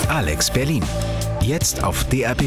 Alex Berlin. Jetzt auf DRB+.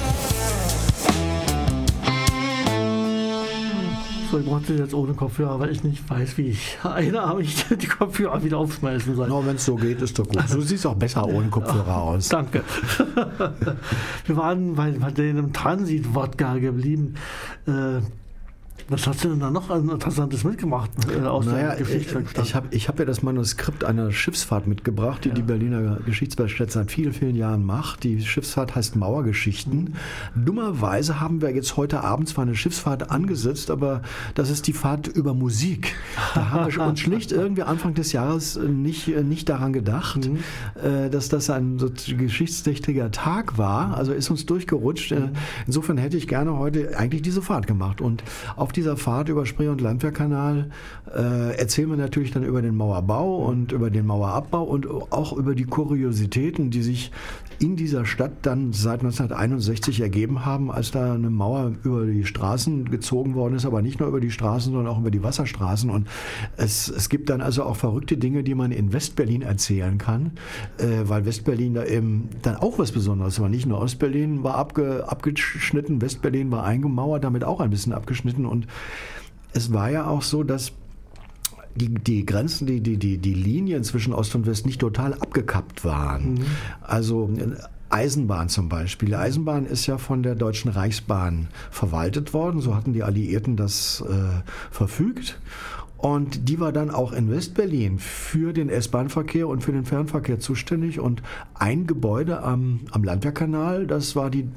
So, ich brauche das jetzt ohne Kopfhörer, weil ich nicht weiß, wie ich einarmig die Kopfhörer wieder aufschmeißen soll. No, wenn es so geht, ist doch gut. Du siehst auch besser ohne Kopfhörer aus. Danke. Wir waren bei dem Transit-Wodka geblieben. Was hast du denn da noch Interessantes mitgemacht aus der Geschichtswerkstatt? Ich hab ja das Manuskript einer Schiffsfahrt mitgebracht, die Berliner Geschichtswerkstatt seit vielen, vielen Jahren macht. Die Schiffsfahrt heißt Mauergeschichten. Dummerweise haben wir jetzt heute Abend zwar eine Schiffsfahrt angesetzt, aber das ist die Fahrt über Musik. Da haben wir uns schlicht irgendwie Anfang des Jahres nicht daran gedacht, dass das ein so geschichtsträchtiger Tag war. Also ist uns durchgerutscht. Insofern hätte ich gerne heute eigentlich diese Fahrt gemacht. Und auf dieser Fahrt über Spree- und Landwehrkanal erzählen wir natürlich dann über den Mauerbau und über den Mauerabbau und auch über die Kuriositäten, die sich in dieser Stadt dann seit 1961 ergeben haben, als da eine Mauer über die Straßen gezogen worden ist, aber nicht nur über die Straßen, sondern auch über die Wasserstraßen. Und es gibt dann also auch verrückte Dinge, die man in Westberlin erzählen kann, weil Westberlin da eben dann auch was Besonderes war. Nicht nur Ostberlin war abgeschnitten, Westberlin war eingemauert, damit auch ein bisschen abgeschnitten. Und es war ja auch so, dass die Grenzen, die Linien zwischen Ost und West nicht total abgekappt waren. Also Eisenbahn zum Beispiel. Die Eisenbahn ist ja von der Deutschen Reichsbahn verwaltet worden. So hatten die Alliierten das verfügt. Und die war dann auch in Westberlin für den S-Bahn-Verkehr und für den Fernverkehr zuständig. Und ein Gebäude am Landwehrkanal, das war die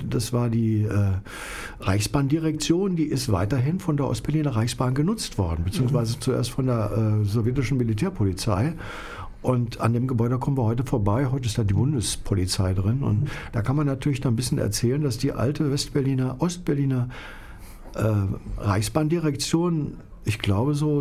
Reichsbahndirektion, die ist weiterhin von der Ostberliner Reichsbahn genutzt worden, beziehungsweise zuerst von der sowjetischen Militärpolizei. Und an dem Gebäude kommen wir heute vorbei. Heute ist da die Bundespolizei drin. Und da kann man natürlich dann ein bisschen erzählen, dass die alte Ostberliner Reichsbahndirektion, ich glaube, so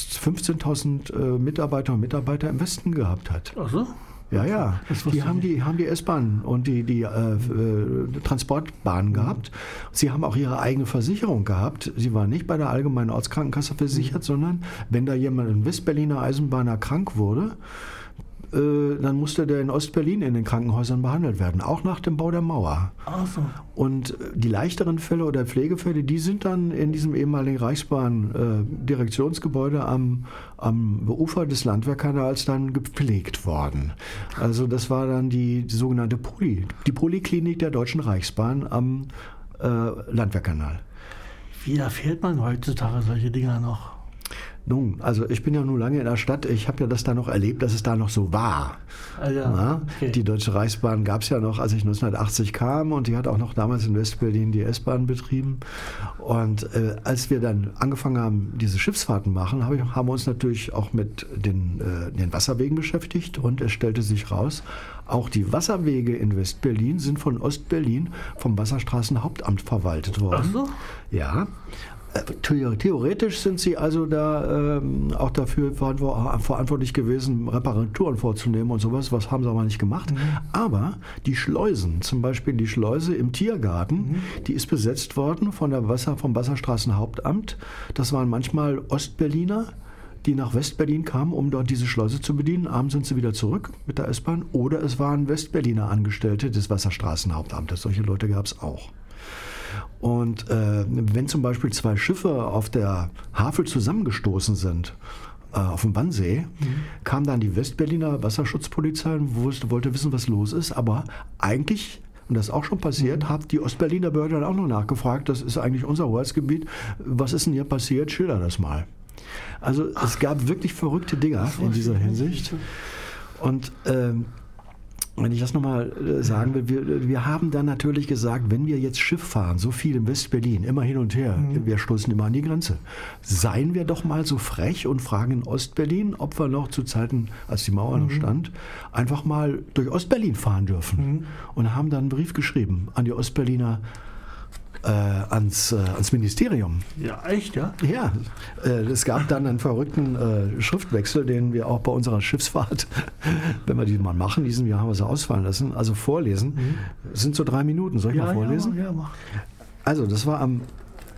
15.000 Mitarbeiter und Mitarbeiter im Westen gehabt hat. Ach so? Ja. Die haben die S-Bahn und die Transportbahn gehabt. Sie haben auch ihre eigene Versicherung gehabt. Sie waren nicht bei der Allgemeinen Ortskrankenkasse versichert, sondern wenn da jemand in Westberliner Eisenbahner krank wurde, dann musste der in Ostberlin in den Krankenhäusern behandelt werden, auch nach dem Bau der Mauer. Ach so. Und die leichteren Fälle oder Pflegefälle, die sind dann in diesem ehemaligen Reichsbahn-Direktionsgebäude am Ufer des Landwehrkanals dann gepflegt worden. Also das war dann die sogenannte die Poliklinik der Deutschen Reichsbahn am Landwehrkanal. Wie erfährt man heutzutage solche Dinger noch? Nun, also ich bin ja nun lange in der Stadt. Ich habe ja das da noch erlebt, dass es da noch so war. Okay. Die Deutsche Reichsbahn gab es ja noch, als ich 1980 kam, und die hat auch noch damals in Westberlin die S-Bahn betrieben. Und als wir dann angefangen haben, diese Schiffsfahrten machen, haben wir uns natürlich auch mit den Wasserwegen beschäftigt, und es stellte sich raus, auch die Wasserwege in Westberlin sind von Ostberlin vom Wasserstraßenhauptamt verwaltet worden. Ach so? Ja. Theoretisch sind sie also da auch dafür verantwortlich gewesen, Reparaturen vorzunehmen und sowas. Was haben sie aber nicht gemacht. Aber die Schleusen, zum Beispiel die Schleuse im Tiergarten, die ist besetzt worden vom Wasserstraßenhauptamt. Das waren manchmal Ostberliner, die nach Westberlin kamen, um dort diese Schleuse zu bedienen. Abends sind sie wieder zurück mit der S-Bahn. Oder es waren Westberliner Angestellte des Wasserstraßenhauptamtes. Solche Leute gab es auch. Und wenn zum Beispiel zwei Schiffe auf der Havel zusammengestoßen sind, auf dem Wannsee, kam dann die Westberliner Wasserschutzpolizei und wollte wissen, was los ist. Aber eigentlich, und das ist auch schon passiert, hat die Ostberliner Behörde dann auch noch nachgefragt, das ist eigentlich unser Hoheitsgebiet, was ist denn hier passiert, schilder das mal. Also es gab wirklich verrückte Dinger in dieser Hinsicht. Und wenn ich das nochmal sagen will, wir haben dann natürlich gesagt, wenn wir jetzt Schiff fahren, so viel in Westberlin, immer hin und her, wir stoßen immer an die Grenze. Seien wir doch mal so frech und fragen in Ostberlin, ob wir noch zu Zeiten, als die Mauer noch stand, einfach mal durch Ostberlin fahren dürfen. Und haben dann einen Brief geschrieben an die Ostberliner, ans Ministerium. Ja, echt, ja? Ja, es gab dann einen verrückten Schriftwechsel, den wir auch bei unserer Schiffsfahrt, wenn wir die mal machen, diesen Jahr haben wir sie ausfallen lassen, also vorlesen. Das sind so 3 Minuten, soll ich mal vorlesen? Ja, mach. Also, das war am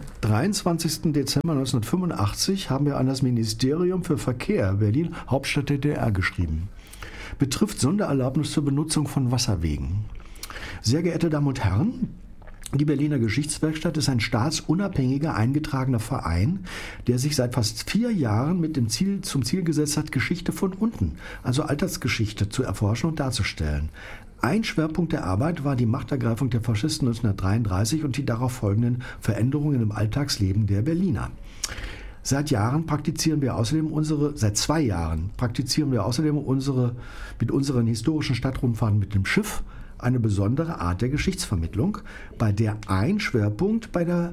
23. Dezember 1985, haben wir an das Ministerium für Verkehr Berlin, Hauptstadt der DDR, geschrieben. betrifft Sondererlaubnis zur Benutzung von Wasserwegen. Sehr geehrte Damen und Herren, die Berliner Geschichtswerkstatt ist ein staatsunabhängiger, eingetragener Verein, der sich seit fast 4 Jahren zum Ziel gesetzt hat, Geschichte von unten, also Alltagsgeschichte, zu erforschen und darzustellen. Ein Schwerpunkt der Arbeit war die Machtergreifung der Faschisten 1933 und die darauf folgenden Veränderungen im Alltagsleben der Berliner. Seit 2 Jahren praktizieren wir außerdem mit unseren historischen Stadtrundfahrten mit dem Schiff eine besondere Art der Geschichtsvermittlung, bei der ein Schwerpunkt bei der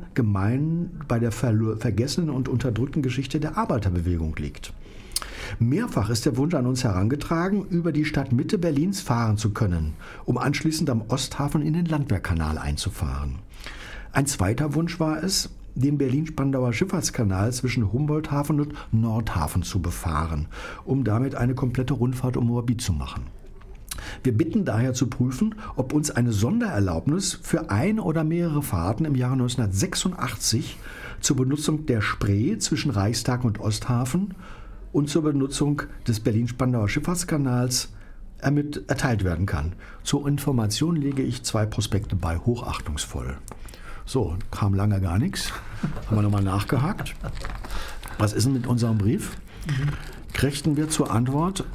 vergessenen und unterdrückten Geschichte der Arbeiterbewegung liegt. Mehrfach ist der Wunsch an uns herangetragen, über die Stadtmitte Berlins fahren zu können, um anschließend am Osthafen in den Landwehrkanal einzufahren. Ein zweiter Wunsch war es, den Berlin-Spandauer Schifffahrtskanal zwischen Humboldthafen und Nordhafen zu befahren, um damit eine komplette Rundfahrt um Moabit zu machen. Wir bitten daher zu prüfen, ob uns eine Sondererlaubnis für eine oder mehrere Fahrten im Jahre 1986 zur Benutzung der Spree zwischen Reichstag und Osthafen und zur Benutzung des Berlin-Spandauer Schifffahrtskanals erteilt werden kann. Zur Information lege ich 2 Prospekte bei, hochachtungsvoll. So, kam lange gar nichts. Haben wir nochmal nachgehakt. Was ist denn mit unserem Brief? Kriegten wir zur Antwort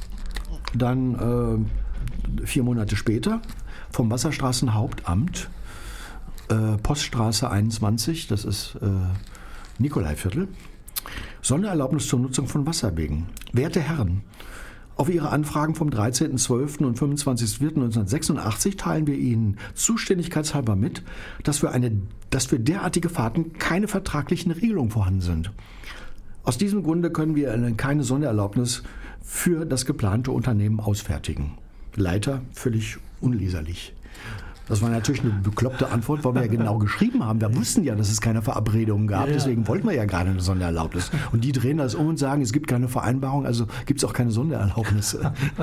dann 4 Monate später vom Wasserstraßenhauptamt, Poststraße 21, das ist Nikolaiviertel, Sondererlaubnis zur Nutzung von Wasserwegen. Werte Herren, auf Ihre Anfragen vom 13.12. und 25.04.1986 teilen wir Ihnen zuständigkeitshalber mit, dass für derartige Fahrten keine vertraglichen Regelungen vorhanden sind. Aus diesem Grunde können wir Ihnen keine Sondererlaubnis für das geplante Unternehmen ausfertigen. Leiter völlig unleserlich. Das war natürlich eine bekloppte Antwort, weil wir ja genau geschrieben haben. Wir wussten ja, dass es keine Verabredungen gab, deswegen wollten wir ja gerade eine Sondererlaubnis. Und die drehen das um und sagen, es gibt keine Vereinbarung, also gibt es auch keine Sondererlaubnis.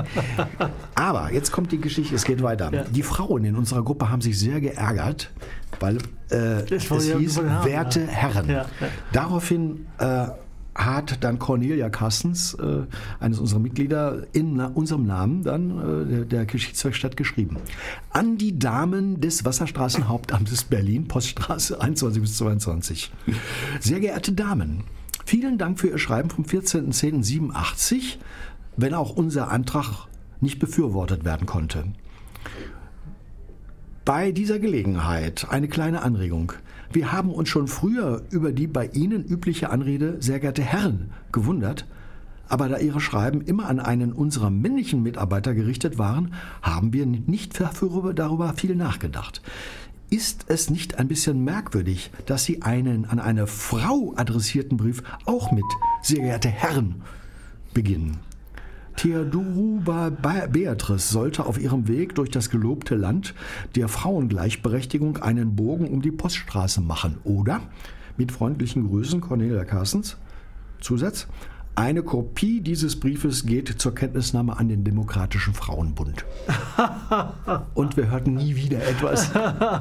Aber jetzt kommt die Geschichte, es geht weiter. Ja. Die Frauen in unserer Gruppe haben sich sehr geärgert, weil es hieß, werte Herren. Ja. Daraufhin hat dann Cornelia Carstens, eines unserer Mitglieder, in unserem Namen dann der Geschichtswerkstatt geschrieben. An die Damen des Wasserstraßenhauptamtes Berlin, Poststraße 21 bis 22. Sehr geehrte Damen, vielen Dank für Ihr Schreiben vom 14.10.87, wenn auch unser Antrag nicht befürwortet werden konnte. Bei dieser Gelegenheit eine kleine Anregung. Wir haben uns schon früher über die bei Ihnen übliche Anrede, sehr geehrte Herren, gewundert, aber da Ihre Schreiben immer an einen unserer männlichen Mitarbeiter gerichtet waren, haben wir nicht darüber viel nachgedacht. Ist es nicht ein bisschen merkwürdig, dass Sie einen an eine Frau adressierten Brief auch mit sehr geehrte Herren beginnen? Theodoruba Beatrice sollte auf ihrem Weg durch das gelobte Land der Frauengleichberechtigung einen Bogen um die Poststraße machen. Oder, mit freundlichen Grüßen, Cornelia Carstens, Zusatz, eine Kopie dieses Briefes geht zur Kenntnisnahme an den Demokratischen Frauenbund. Und wir hörten nie wieder etwas.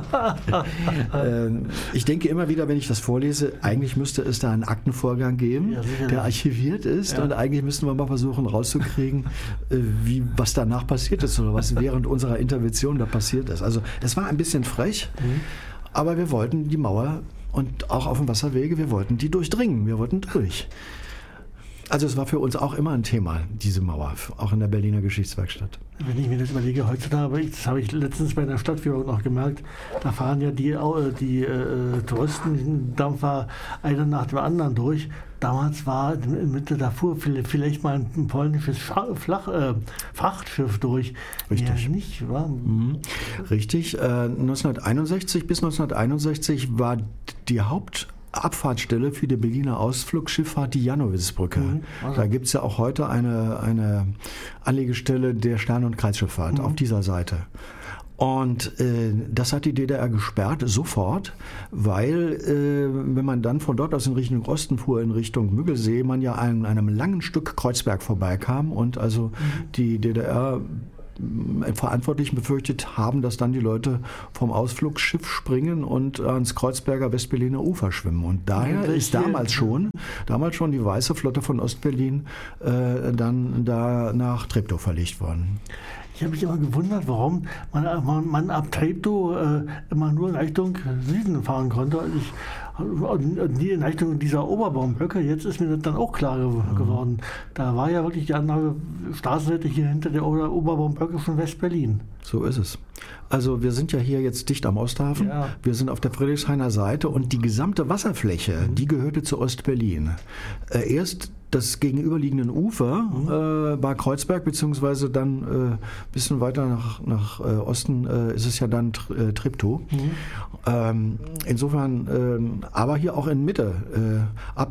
Ich denke immer wieder, wenn ich das vorlese, eigentlich müsste es da einen Aktenvorgang geben, der archiviert ist. Ja. Und eigentlich müssten wir mal versuchen rauszukriegen, was danach passiert ist oder was während unserer Intervention da passiert ist. Also es war ein bisschen frech, aber wir wollten die Mauer und auch auf dem Wasserwege, wir wollten die durchdringen, wir wollten durch. Also es war für uns auch immer ein Thema, diese Mauer, auch in der Berliner Geschichtswerkstatt. Wenn ich mir das überlege, heutzutage, das habe ich letztens bei der Stadtführung noch gemerkt, da fahren ja die Touristendampfer einer nach dem anderen durch. Damals war in der Mitte, da fuhr vielleicht mal ein polnisches Frachtschiff durch. Richtig. Ja, nicht, war? Richtig. 1961 bis 1961 war die Hauptabfahrtsstelle für die Berliner Ausflugsschifffahrt die Janowitzbrücke. Da gibt es ja auch heute eine Anlegestelle der Stern- und Kreisschifffahrt auf dieser Seite. Und das hat die DDR gesperrt, sofort, weil wenn man dann von dort aus in Richtung Osten fuhr, in Richtung Müggelsee, man ja an einem langen Stück Kreuzberg vorbeikam und also die DDR Verantwortlichen befürchtet haben, dass dann die Leute vom Ausflugsschiff springen und ans Kreuzberger Westberliner Ufer schwimmen. Und daher ist damals schon die Weiße Flotte von Ostberlin dann da nach Treptow verlegt worden. Ich habe mich immer gewundert, warum man ab Treptow immer nur in Richtung Süden fahren konnte und nie in Richtung dieser Oberbaumblöcke. Jetzt ist mir das dann auch klar geworden. Da war ja wirklich die andere Straßenseite hier hinter der Oberbaumblöcke von West-Berlin. So ist es. Also wir sind ja hier jetzt dicht am Osthafen. Ja. Wir sind auf der Friedrichshainer Seite und die gesamte Wasserfläche, die gehörte zu Ostberlin. Erst das gegenüberliegenden Ufer bei Kreuzberg, beziehungsweise dann ein bisschen weiter nach Osten ist es ja dann Treptow. Insofern, aber hier auch in Mitte, ab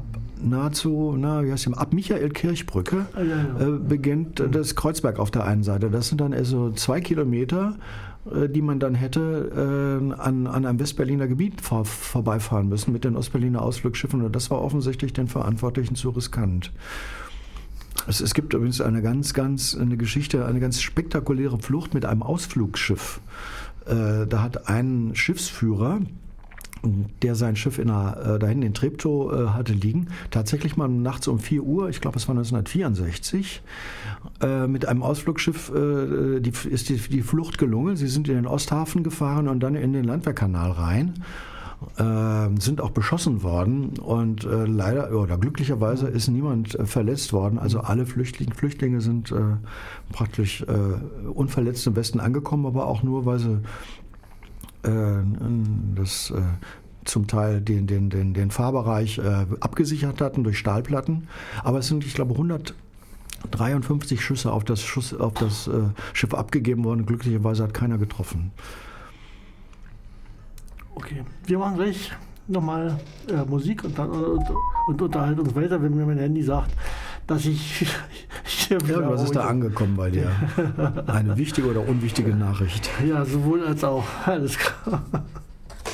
Michael-Kirchbrücke beginnt das Kreuzberg auf der einen Seite. Das sind dann also 2 Kilometer, die man dann hätte an einem Westberliner Gebiet vorbeifahren müssen mit den Ostberliner Ausflugsschiffen. Und das war offensichtlich den Verantwortlichen zu riskant. Es gibt übrigens eine ganz spektakuläre Flucht mit einem Ausflugsschiff. Da hat ein Schiffsführer, der sein Schiff da hinten in Treptow hatte liegen, tatsächlich mal nachts um 4 Uhr, ich glaube es war 1964, mit einem Ausflugsschiff ist die Flucht gelungen. Sie sind in den Osthafen gefahren und dann in den Landwehrkanal rein. Sind auch beschossen worden und leider oder glücklicherweise ist niemand verletzt worden. Also alle Flüchtlinge sind praktisch unverletzt im Westen angekommen, aber auch nur, weil sie zum Teil den Fahrbereich abgesichert hatten durch Stahlplatten. Aber es sind, ich glaube, 153 Schüsse auf das Schiff abgegeben worden. Glücklicherweise hat keiner getroffen. Okay, wir machen gleich nochmal Musik und unterhalten uns weiter, wenn mir mein Handy sagt, dass ich was ist da angekommen bei dir? Eine wichtige oder unwichtige Nachricht? Ja, sowohl als auch. Alles klar.